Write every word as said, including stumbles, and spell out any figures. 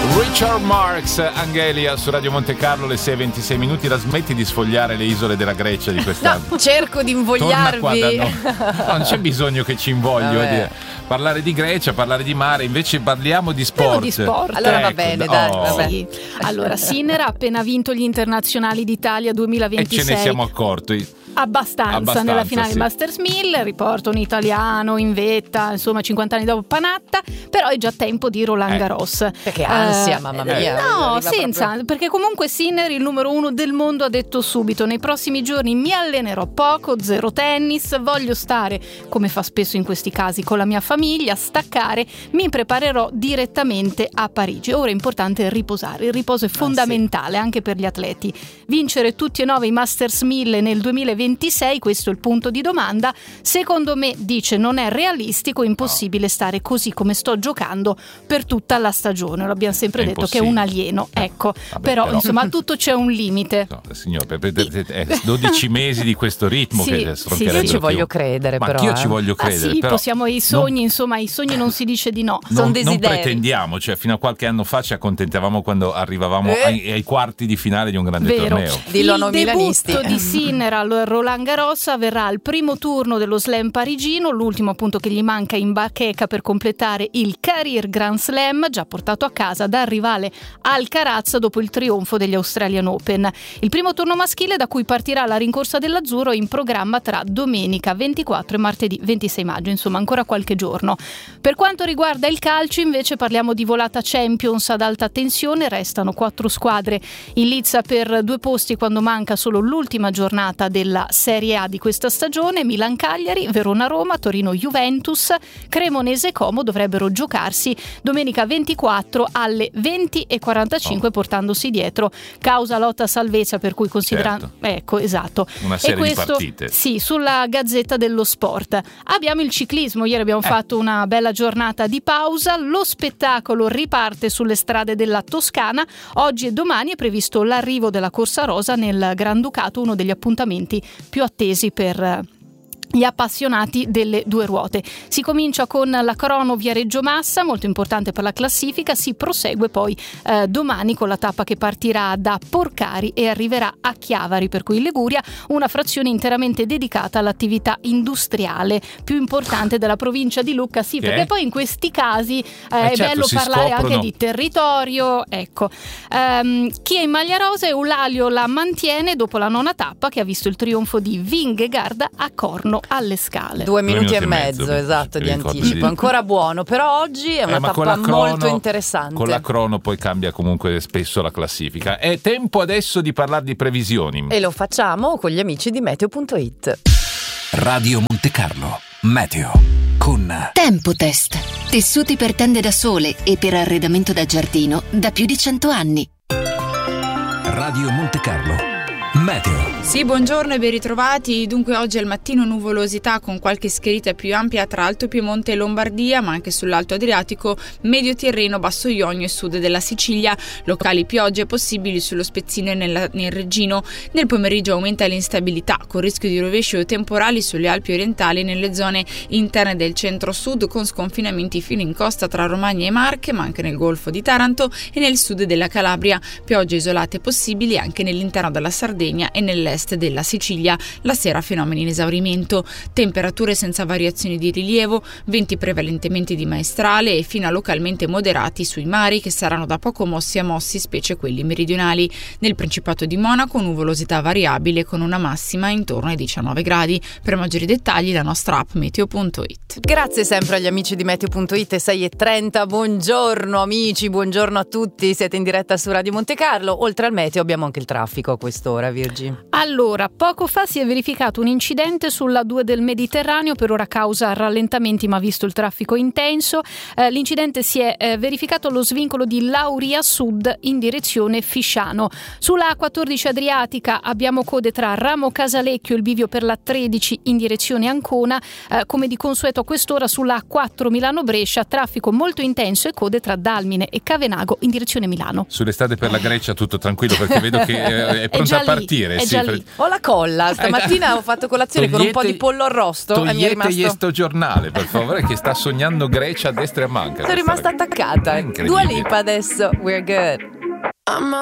Richard Marx, Angelia su Radio Monte Carlo, le sei e ventisei minuti. La smetti di sfogliare le isole della Grecia di quest'anno? No, cerco di invogliarvi. Da no. No, non c'è bisogno che ci invogli. Parlare di Grecia, parlare di mare, invece parliamo di sport. di sport. Allora ecco, va bene, dai. oh. Vabbè. Sì. Allora, Sinner ha appena vinto gli internazionali d'Italia duemilaventisei. E ce ne siamo accorti. Abbastanza, Abbastanza nella finale sì. Masters mille, riporta un italiano in vetta, insomma cinquanta anni dopo Panatta, però è già tempo di Roland Garros. Eh, perché ansia, eh, mamma mia. No, senza, proprio... perché comunque Sinner, il numero uno del mondo, ha detto subito: nei prossimi giorni mi allenerò poco, zero tennis, voglio stare, come fa spesso in questi casi, con la mia famiglia, staccare, mi preparerò direttamente a Parigi. Ora è importante riposare, il riposo è fondamentale ah, sì. anche per gli atleti. Vincere tutti e nove i Masters mille nel duemilaventisei, questo è il punto di domanda. Secondo me, dice, non è realistico, è impossibile stare così come sto giocando per tutta la stagione. Lo abbiamo sempre è detto che è un alieno, ecco. Vabbè, però, però insomma a tutto c'è un limite. No, signor, per, per, per, è dodici mesi di questo ritmo sì, che sì, io ci più. voglio credere, ma però anch'io eh. ci voglio credere. Ah, sì, però possiamo i sogni, non, insomma, ai sogni non si dice di no. Non, Sono desideri. Non pretendiamo, cioè fino a qualche anno fa ci accontentavamo quando arrivavamo eh. ai, ai quarti di finale di un grande Vero. torneo. Dillo a noi il milanisti. debutto di Sinner al Roland Garros avverrà al primo turno dello slam parigino, l'ultimo appunto che gli manca in bacheca per completare il Career Grand Slam, già portato a casa dal rivale Alcaraz dopo il trionfo degli Australian Open. Il primo turno maschile, da cui partirà la rincorsa dell'azzurro, è in programma tra domenica ventiquattro e martedì ventisei maggio, insomma ancora qualche giorno. Per quanto riguarda il calcio, invece, parliamo di volata Champions ad alta tensione. Restano quattro squadre in lizza per due posti quando manca solo l'ultima giornata della Serie A di questa stagione. Milan-Cagliari, Verona-Roma, Torino-Juventus, Cremonese-Como dovrebbero giocarsi domenica ventiquattro alle venti e quarantacinque, oh. portandosi dietro causa lotta salvezza, per cui considerando certo. ecco esatto una serie e questo, di partite sì, sulla Gazzetta dello Sport. Abbiamo il ciclismo, ieri abbiamo eh. fatto una bella giornata di pausa, lo spettacolo riparte sulle strade della Toscana. Oggi e domani è previsto l'arrivo della Corsa Rosa nel Granducato, uno degli appuntamenti più attesi per gli appassionati delle due ruote. Si comincia con la crono via Reggio Massa, molto importante per la classifica, si prosegue poi eh, domani con la tappa che partirà da Porcari e arriverà a Chiavari, per cui in Liguria, una frazione interamente dedicata all'attività industriale più importante della provincia di Lucca. Sì, che perché è? poi in questi casi eh, eh, è certo, bello parlare scoprono... anche di territorio, ecco. Um, chi è in maglia rosa, Eulalio la mantiene dopo la nona tappa che ha visto il trionfo di Vingegaard a Corno alle Scale. Due minuti, Due minuti e mezzo, mezzo esatto, di anticipo. di... Ancora buono, però oggi è una eh, tappa crono, molto interessante. Con la crono poi cambia comunque spesso la classifica. È tempo adesso di parlare di previsioni. E lo facciamo con gli amici di Meteo punto it. Radio Monte Carlo, Meteo, con Tempotest. Tessuti per tende da sole e per arredamento da giardino da più di cento anni. Radio Monte Carlo, Meteo. Sì, buongiorno e ben ritrovati. Dunque oggi al mattino nuvolosità con qualche schiarita più ampia tra Alto Piemonte e Lombardia, ma anche sull'Alto Adriatico, Medio Tirreno, Basso Ionio e sud della Sicilia. Locali piogge possibili sullo Spezzino e nella, nel Reggino. Nel pomeriggio aumenta l'instabilità con rischio di rovesci o temporali sulle Alpi orientali e nelle zone interne del centro-sud, con sconfinamenti fino in costa tra Romagna e Marche, ma anche nel Golfo di Taranto e nel sud della Calabria. Piogge isolate possibili anche nell'interno della Sardegna e nell'est della Sicilia. La sera fenomeni in esaurimento, temperature senza variazioni di rilievo, venti prevalentemente di maestrale e fino a localmente moderati sui mari che saranno da poco mossi a mossi, specie quelli meridionali. Nel Principato di Monaco nuvolosità variabile con una massima intorno ai diciannove gradi. Per maggiori dettagli la nostra app Meteo punto it. Grazie sempre agli amici di Meteo punto it. sei e trenta, buongiorno amici, buongiorno a tutti, siete in diretta su Radio Monte Carlo. Oltre al meteo abbiamo anche il traffico a quest'ora, Virgi. Allora, poco fa si è verificato un incidente sulla due del Mediterraneo, per ora causa rallentamenti ma visto il traffico intenso. Eh, l'incidente si è eh, verificato allo svincolo di Lauria Sud in direzione Fisciano. Sulla A quattordici Adriatica abbiamo code tra Ramo Casalecchio e il bivio per la tredici in direzione Ancona. Eh, come di consueto a quest'ora sulla A quattro Milano Brescia, traffico molto intenso e code tra Dalmine e Cavenago in direzione Milano. Sulle strade per la Grecia tutto tranquillo, perché vedo che eh, è pronta è a partire. Lì, sì, incredibile. Ho la colla, stamattina ho fatto colazione con un po' di pollo arrosto e mi è rimasto... Toglietegli sto giornale, per favore, che sta sognando Grecia a destra e a manca. Sono rimasta attaccata. Incredibile. Dua Lipa adesso, we're good. I'm